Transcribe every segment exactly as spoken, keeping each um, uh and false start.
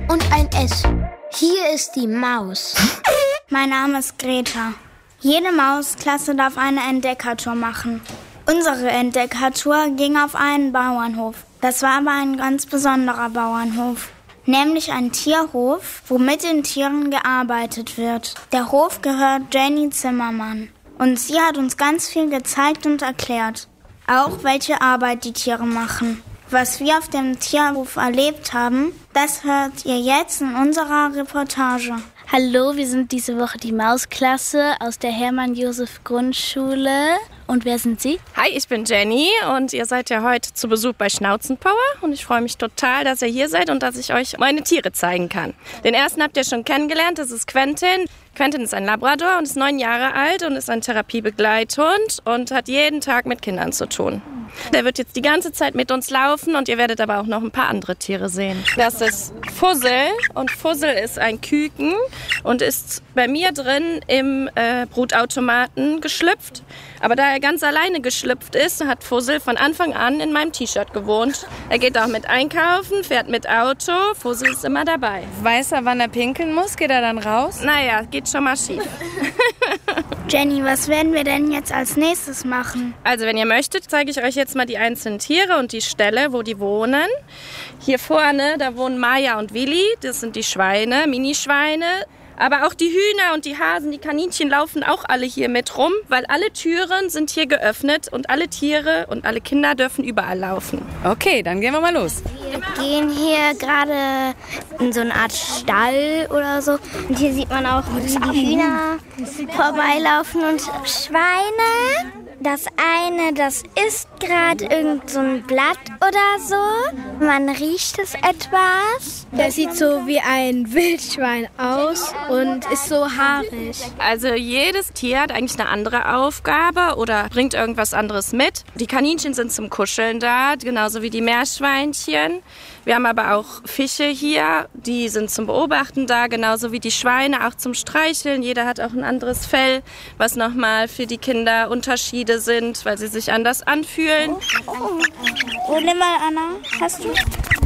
und ein S. Hier ist die Maus. Mein Name ist Greta. Jede Mausklasse darf eine Entdeckertour machen. Unsere Entdeckertour ging auf einen Bauernhof. Das war aber ein ganz besonderer Bauernhof. Nämlich ein Tierhof, wo mit den Tieren gearbeitet wird. Der Hof gehört Jenny Zimmermann. Und sie hat uns ganz viel gezeigt und erklärt. Auch welche Arbeit die Tiere machen. Was wir auf dem Tierhof erlebt haben, das hört ihr jetzt in unserer Reportage. Hallo, wir sind diese Woche die Mausklasse aus der Hermann-Josef-Grundschule. Und wer sind Sie? Hi, ich bin Jenny und ihr seid ja heute zu Besuch bei Schnauzenpower. Und ich freue mich total, dass ihr hier seid und dass ich euch meine Tiere zeigen kann. Den ersten habt ihr schon kennengelernt, das ist Quentin. Quentin ist ein Labrador und ist neun Jahre alt und ist ein Therapiebegleithund und hat jeden Tag mit Kindern zu tun. Der wird jetzt die ganze Zeit mit uns laufen und ihr werdet aber auch noch ein paar andere Tiere sehen. Das ist Fussel und Fussel ist ein Küken und ist bei mir drin im äh, Brutautomaten geschlüpft. Aber da er ganz alleine geschlüpft ist, hat Fussel von Anfang an in meinem T-Shirt gewohnt. Er geht auch mit einkaufen, fährt mit Auto. Fussel ist immer dabei. Weiß er, wann er pinkeln muss? Geht er dann raus? Naja, geht schon mal schief. Jenny, was werden wir denn jetzt als nächstes machen? Also wenn ihr möchtet, zeige ich euch jetzt mal die einzelnen Tiere und die Ställe, wo die wohnen. Hier vorne, da wohnen Maya und Willi. Das sind die Schweine, Minischweine. Aber auch die Hühner und die Hasen, die Kaninchen laufen auch alle hier mit rum, weil alle Türen sind hier geöffnet und alle Tiere und alle Kinder dürfen überall laufen. Okay, dann gehen wir mal los. Wir gehen hier gerade in so eine Art Stall oder so. Und hier sieht man auch, wie die Hühner vorbeilaufen und Schweine. Das eine, das isst gerade irgend so ein Blatt oder so. Man riecht es etwas. Der sieht so wie ein Wildschwein aus und ist so haarig. Also jedes Tier hat eigentlich eine andere Aufgabe oder bringt irgendwas anderes mit. Die Kaninchen sind zum Kuscheln da, genauso wie die Meerschweinchen. Wir haben aber auch Fische hier, die sind zum Beobachten da, genauso wie die Schweine, auch zum Streicheln. Jeder hat auch ein anderes Fell, was nochmal für die Kinder Unterschiede sind, weil sie sich anders anfühlen. Oh, nimm mal, Anna, hast du?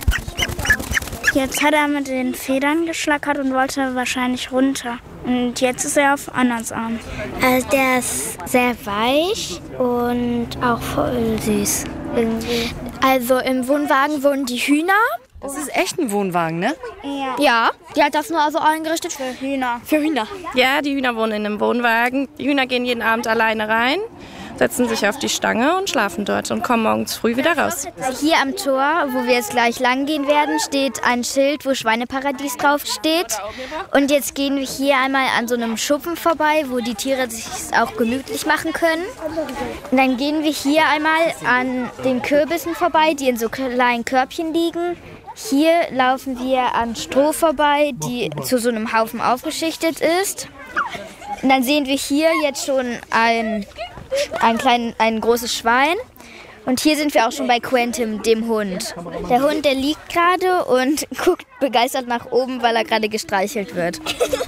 Jetzt hat er mit den Federn geschlackert und wollte wahrscheinlich runter. Und jetzt ist er auf Annas Arm. Also der ist sehr weich und auch voll süß irgendwie. Also im Wohnwagen wohnen die Hühner. Das ist echt ein Wohnwagen, ne? Ja. Ja, die hat das nur also eingerichtet Für Hühner. für Hühner. Ja, die Hühner wohnen in einem Wohnwagen. Die Hühner gehen jeden Abend alleine rein, setzen sich auf die Stange und schlafen dort und kommen morgens früh wieder raus. Hier am Tor, wo wir jetzt gleich lang gehen werden, steht ein Schild, wo Schweineparadies drauf steht. Und jetzt gehen wir hier einmal an so einem Schuppen vorbei, wo die Tiere sich auch gemütlich machen können. Und dann gehen wir hier einmal an den Kürbissen vorbei, die in so kleinen Körbchen liegen. Hier laufen wir an Stroh vorbei, die zu so einem Haufen aufgeschichtet ist. Und dann sehen wir hier jetzt schon ein, ein, klein, ein großes Schwein. Und hier sind wir auch schon bei Quentin, dem Hund. Der Hund, der liegt gerade und guckt begeistert nach oben, weil er gerade gestreichelt wird.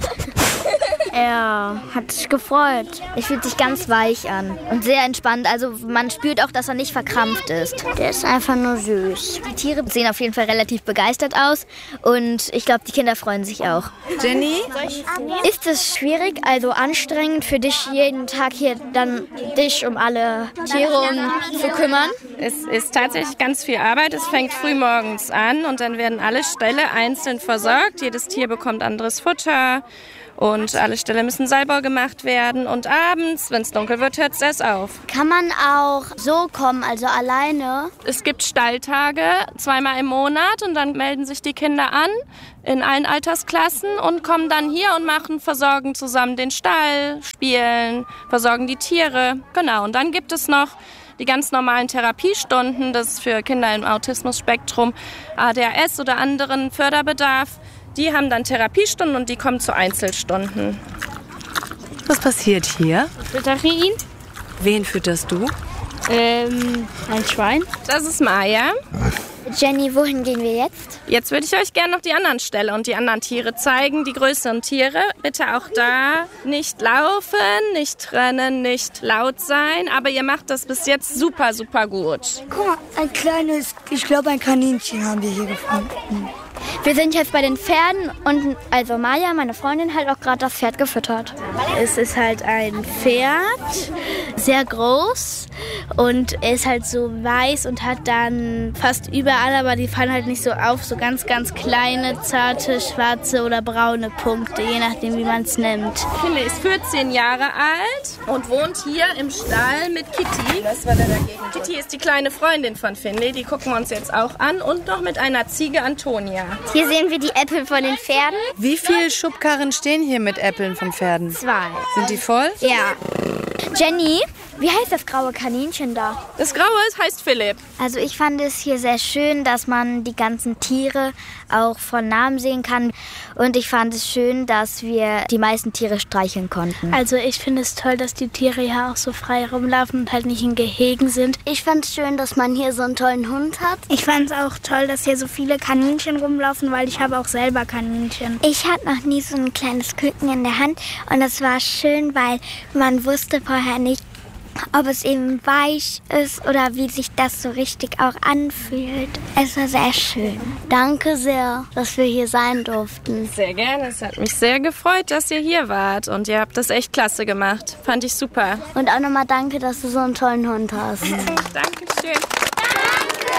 Er hat sich gefreut. Er fühlt sich ganz weich an und sehr entspannt. Also man spürt auch, dass er nicht verkrampft ist. Der ist einfach nur süß. Die Tiere sehen auf jeden Fall relativ begeistert aus und ich glaube, die Kinder freuen sich auch. Jenny? Ist es schwierig, also anstrengend für dich, jeden Tag hier dann dich um alle Tiere um zu kümmern? Es ist tatsächlich ganz viel Arbeit. Es fängt früh morgens an und dann werden alle Ställe einzeln versorgt. Jedes Tier bekommt anderes Futter. Und alle Ställe müssen sauber gemacht werden. Und abends, wenn es dunkel wird, hört es erst auf. Kann man auch so kommen, also alleine? Es gibt Stalltage zweimal im Monat und dann melden sich die Kinder an in allen Altersklassen und kommen dann hier und machen, versorgen zusammen den Stall, spielen, versorgen die Tiere. Genau, und dann gibt es noch die ganz normalen Therapiestunden, das ist für Kinder im Autismus-Spektrum, A D H S oder anderen Förderbedarf. Die haben dann Therapiestunden und die kommen zu Einzelstunden. Was passiert hier? Fütter für ihn? Wen fütterst du? Ähm, ein Schwein. Das ist Maya. Jenny, wohin gehen wir jetzt? Jetzt würde ich euch gerne noch die anderen Ställe und die anderen Tiere zeigen, die größeren Tiere. Bitte auch da nicht laufen, nicht rennen, nicht laut sein. Aber ihr macht das bis jetzt super, super gut. Guck mal, ein kleines, ich glaube ein Kaninchen haben wir hier gefunden. Wir sind jetzt bei den Pferden und also Maja, meine Freundin, hat auch gerade das Pferd gefüttert. Es ist halt ein Pferd, sehr groß und er ist halt so weiß und hat dann fast überall, aber die fallen halt nicht so auf, so ganz, ganz kleine, zarte, schwarze oder braune Punkte, je nachdem, wie man es nimmt. Finley ist vierzehn Jahre alt und wohnt hier im Stall mit Kitty. Das war der dagegen. Kitty ist die kleine Freundin von Finley, die gucken wir uns jetzt auch an und noch mit einer Ziege Antonia. Hier sehen wir die Äpfel von den Pferden. Wie viele Schubkarren stehen hier mit Äpfeln von Pferden? Zwei. Sind die voll? Ja. Jenny, wie heißt das graue Kaninchen da? Das Graue heißt Philipp. Also ich fand es hier sehr schön, dass man die ganzen Tiere auch von Namen sehen kann. Und ich fand es schön, dass wir die meisten Tiere streicheln konnten. Also ich finde es toll, dass die Tiere hier auch so frei rumlaufen und halt nicht in Gehegen sind. Ich fand es schön, dass man hier so einen tollen Hund hat. Ich fand es auch toll, dass hier so viele Kaninchen rumlaufen, weil ich habe auch selber Kaninchen. Ich hatte noch nie so ein kleines Küken in der Hand und das war schön, weil man wusste vorher nicht, ob es eben weich ist oder wie sich das so richtig auch anfühlt. Es war sehr schön. Danke sehr, dass wir hier sein durften. Sehr gerne. Es hat mich sehr gefreut, dass ihr hier wart. Und ihr habt das echt klasse gemacht. Fand ich super. Und auch nochmal danke, dass du so einen tollen Hund hast. Dankeschön.